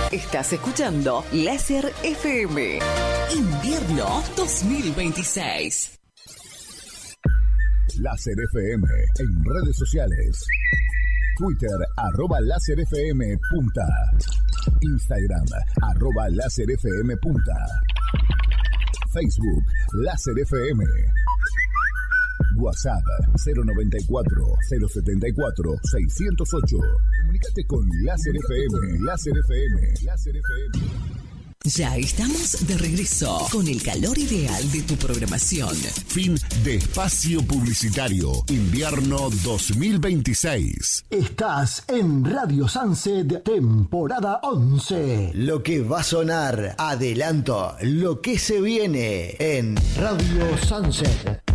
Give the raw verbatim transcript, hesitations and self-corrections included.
Estás escuchando Láser F M. Invierno dos mil veintiséis. Láser F M en redes sociales. Twitter, arroba Láser F M punta. Instagram, arroba Láser F M punta. Facebook, Láser F M. WhatsApp, cero noventa y cuatro, cero setenta y cuatro, seiscientos ocho. Comunícate con Láser F M, Láser F M, Láser F M. Ya estamos de regreso con el calor ideal de tu programación. Fin de espacio publicitario. Invierno dos mil veintiséis. Estás en Radio Sunset, temporada once. Lo que va a sonar, adelanto, lo que se viene en Radio Sunset.